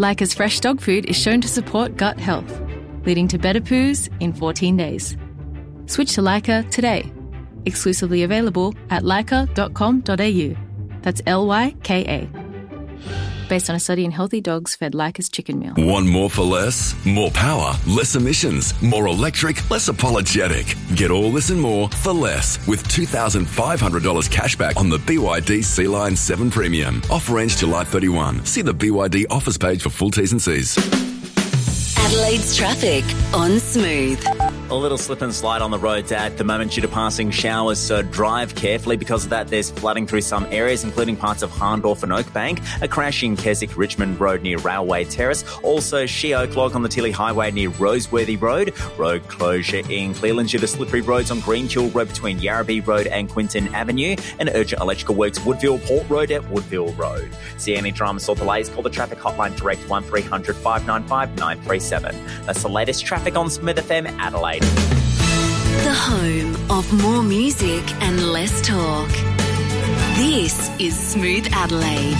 Lyca's fresh dog food is shown to support gut health, leading to better poos in 14 days. Switch to Lyca today. Exclusively available at lyca.com.au. That's Lyka. Based on a study in healthy dogs fed Lyca's chicken meal. Want more for less? More power, less emissions, more electric, less apologetic. Get all this and more for less with $2,500 cashback on the BYD Sea-Line 7 Premium. Offer ends July 31. See the BYD offers page for full T's and C's. Adelaide's traffic on Smooth. A little slip and slide on the roads at the moment due to passing showers, so drive carefully. Because of that, there's flooding through some areas, including parts of Harndorf and Oakbank. A crash in Keswick Richmond Road near Railway Terrace. Also, She-Oak log on the Tilly Highway near Roseworthy Road. Road closure in Cleveland due to slippery roads on Greenhill Road between Yarrabee Road and Quinton Avenue. And urgent electrical works Woodville Port Road at Woodville Road. See any dramas or delays, call the traffic hotline direct 1300 595 937. That's the latest traffic on Smooth FM Adelaide. The home of more music and less talk. This is Smooth Adelaide.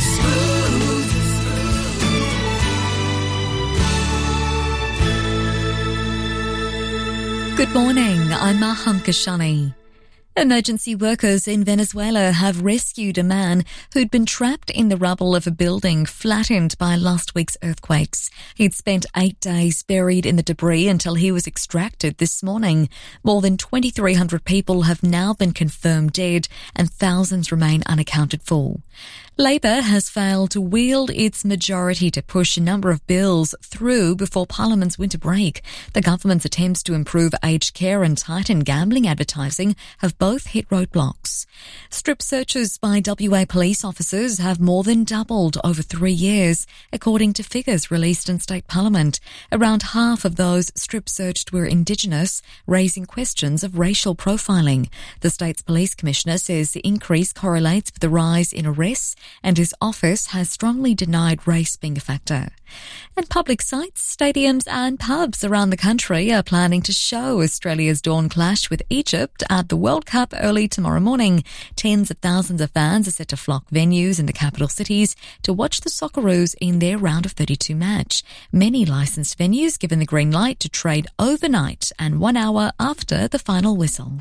Good morning, I'm Maham Kashani. Emergency workers in Venezuela have rescued a man who'd been trapped in the rubble of a building flattened by last week's earthquakes. He'd spent 8 days buried in the debris until he was extracted this morning. More than 2,300 people have now been confirmed dead and thousands remain unaccounted for. Labor has failed to wield its majority to push a number of bills through before Parliament's winter break. The government's attempts to improve aged care and tighten gambling advertising have both hit roadblocks. Strip searches by WA police officers have more than doubled over 3 years, according to figures released in State Parliament. Around half of those strip searched were Indigenous, raising questions of racial profiling. The state's police commissioner says the increase correlates with the rise in arrests, and his office has strongly denied race being a factor. And public sites, stadiums and pubs around the country are planning to show Australia's dawn clash with Egypt at the World Cup early tomorrow morning. Tens of thousands of fans are set to flock venues in the capital cities to watch the Socceroos in their round of 32 match. Many licensed venues given the green light to trade overnight and 1 hour after the final whistle.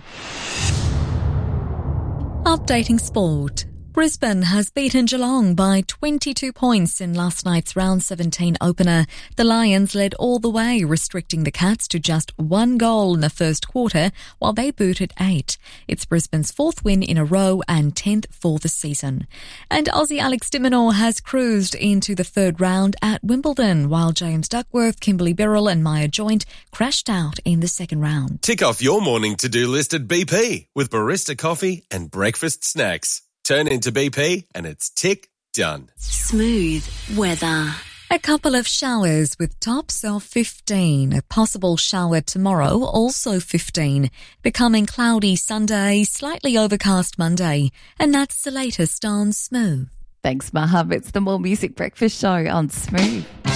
Updating sport. Brisbane has beaten Geelong by 22 points in last night's round 17 opener. The Lions led all the way, restricting the Cats to just 1 goal in the first quarter, while they booted 8. It's Brisbane's 4th win in a row and 10th for the season. And Aussie Alex de Minaur has cruised into the 3rd round at Wimbledon, while James Duckworth, Kimberly Birrell and Maya Joint crashed out in the 2nd round. Tick off your morning to-do list at BP with barista coffee and breakfast snacks. Turn into BP and it's tick done. Smooth weather. A couple of showers with tops of 15. A possible shower tomorrow, also 15. Becoming cloudy Sunday, slightly overcast Monday. And that's the latest on Smooth. Thanks, Mahab. It's the More Music Breakfast Show on Smooth.